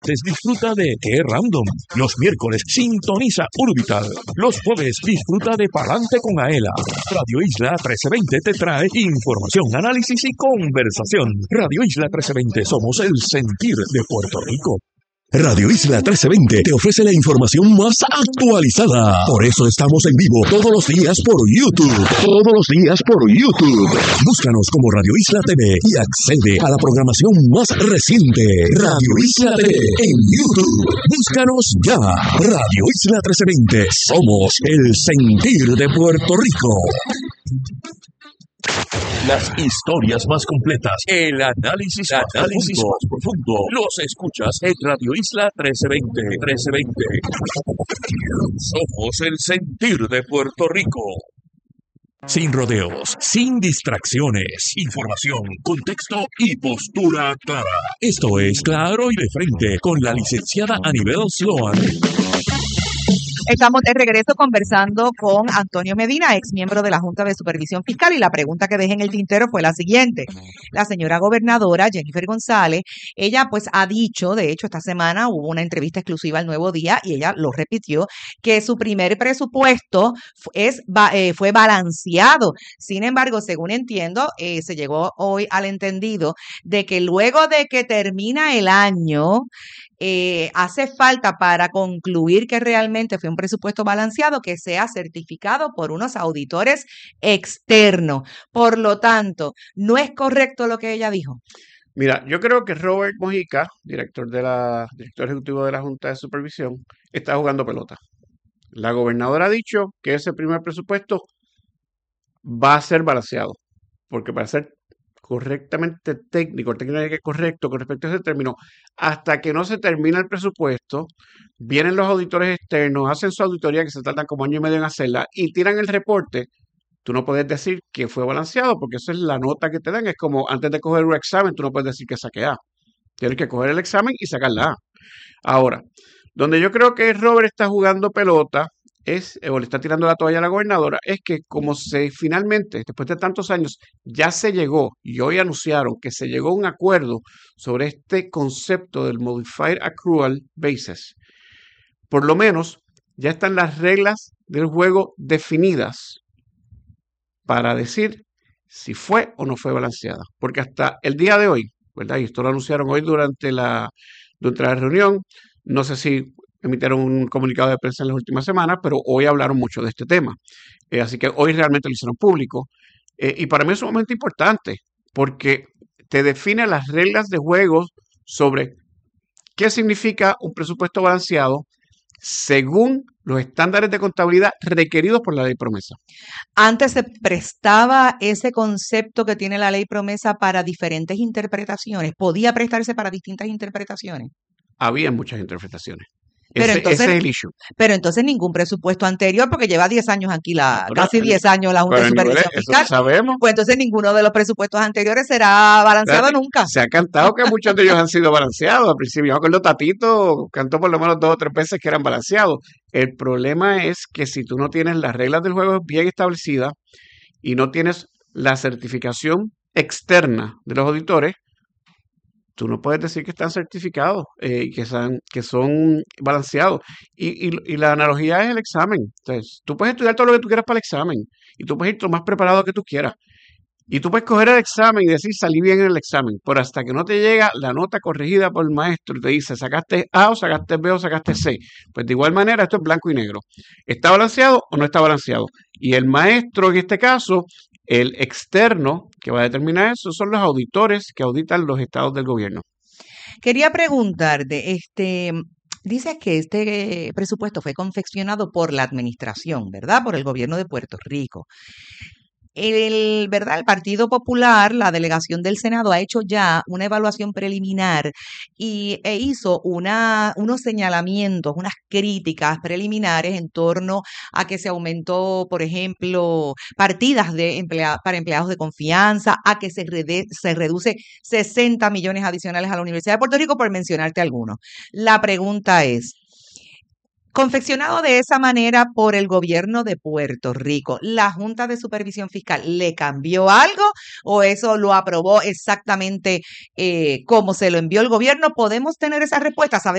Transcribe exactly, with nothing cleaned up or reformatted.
Disfruta de Qué Random. Los miércoles sintoniza Urbital. Los jueves disfruta de Palante con Aela. Radio Isla trece veinte te trae información, análisis y conversación. Radio Isla trece veinte, somos el sentir de Puerto Rico. Radio Isla trece veinte te ofrece la información más actualizada. Por eso estamos en vivo todos los días por YouTube. Todos los días por YouTube. Búscanos como Radio Isla T V y accede a la programación más reciente. Radio Isla T V en YouTube. Búscanos ya. Radio Isla trece veinte. Somos el sentir de Puerto Rico. Las historias más completas, el análisis, el análisis más profundo, los escuchas en Radio Isla trece veinte. trece veinte. Somos el sentir de Puerto Rico. Sin rodeos, sin distracciones, información, contexto y postura clara. Esto es Claro y de Frente con la licenciada Anibel Sloan. Estamos de regreso conversando con Antonio Medina, ex miembro de la Junta de Supervisión Fiscal, y la pregunta que dejé en el tintero fue la siguiente. La señora gobernadora Jennifer González, ella pues ha dicho, de hecho esta semana hubo una entrevista exclusiva al Nuevo Día y ella lo repitió, que su primer presupuesto es, eh, fue balanceado. Sin embargo, según entiendo, eh, se llegó hoy al entendido de que luego de que termina el año, Eh, hace falta para concluir que realmente fue un presupuesto balanceado que sea certificado por unos auditores externos. Por lo tanto, ¿no es correcto lo que ella dijo? Mira, yo creo que Robert Mojica, director de la, director ejecutivo de la Junta de Supervisión, está jugando pelota. La gobernadora ha dicho que ese primer presupuesto va a ser balanceado, porque para ser correctamente técnico, técnicamente correcto con respecto a ese término, hasta que no se termina el presupuesto, vienen los auditores externos, hacen su auditoría que se tardan como año y medio en hacerla y tiran el reporte. Tú no puedes decir que fue balanceado porque esa es la nota que te dan. Es como antes de coger un examen, tú no puedes decir que saqué A. Tienes que coger el examen y sacar la A. Ahora, donde yo creo que Robert está jugando pelota es, o le está tirando la toalla a la gobernadora, es que como se finalmente, después de tantos años, ya se llegó, y hoy anunciaron que se llegó a un acuerdo sobre este concepto del Modified Accrual Basis, por lo menos ya están las reglas del juego definidas para decir si fue o no fue balanceada. Porque hasta el día de hoy, ¿verdad? Y esto lo anunciaron hoy durante la, durante la reunión, no sé si emitieron un comunicado de prensa en las últimas semanas, pero hoy hablaron mucho de este tema. Eh, así que hoy realmente lo hicieron público. Eh, y para mí es un momento importante, porque te define las reglas de juego sobre qué significa un presupuesto balanceado según los estándares de contabilidad requeridos por la ley promesa. Antes se prestaba ese concepto que tiene la ley promesa para diferentes interpretaciones. ¿Podía prestarse para distintas interpretaciones? Había muchas interpretaciones. Pero ese, entonces, ese es el issue. Pero entonces ningún presupuesto anterior, porque lleva diez años aquí, la Pero, casi diez años la Junta de Supervisión Fiscal. Sabemos. Pues entonces ninguno de los presupuestos anteriores será balanceado Fíjate, nunca. Se ha cantado que muchos de ellos han sido balanceados. Al principio, yo me acuerdo, Tatito cantó por lo menos dos o tres veces que eran balanceados. El problema es que si tú no tienes las reglas del juego bien establecidas y no tienes la certificación externa de los auditores, tú no puedes decir que están certificados y eh, que, son, que son balanceados. Y, y, y la analogía es el examen. Entonces, tú puedes estudiar todo lo que tú quieras para el examen y tú puedes ir lo más preparado que tú quieras. Y tú puedes coger el examen y decir, salí bien en el examen. Pero hasta que no te llega la nota corregida por el maestro y te dice, sacaste A o sacaste B o sacaste C. Pues de igual manera, esto es blanco y negro. ¿Está balanceado o no está balanceado? Y el maestro, en este caso, el externo que va a determinar eso son los auditores que auditan los estados del gobierno. Quería preguntarte, este, dices que este presupuesto fue confeccionado por la administración, ¿verdad? Por el gobierno de Puerto Rico. El, ¿verdad? El Partido Popular, la delegación del Senado, ha hecho ya una evaluación preliminar y e hizo una, unos señalamientos, unas críticas preliminares en torno a que se aumentó, por ejemplo, partidas de emplea, para empleados de confianza, a que se, rede, se reduce sesenta millones adicionales a la Universidad de Puerto Rico, por mencionarte algunos. La pregunta es, confeccionado de esa manera por el gobierno de Puerto Rico, ¿la Junta de Supervisión Fiscal le cambió algo o eso lo aprobó exactamente eh, como se lo envió el gobierno? ¿Podemos tener esa respuesta? ¿Sabemos